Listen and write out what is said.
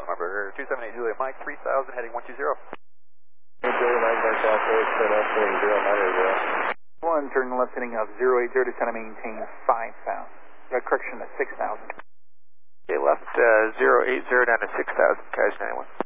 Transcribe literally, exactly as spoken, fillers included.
number two seven eight Juliet Mike, three thousand, heading one two zero. Juliet Mike, Mike Alpha, set up, heading zero nine eight zero. one, turn left heading out zero eight zero, descend and maintain five thousand. Got correction at six thousand. Okay, left uh, zero eight zero down to six thousand, Kaiser ninety-one.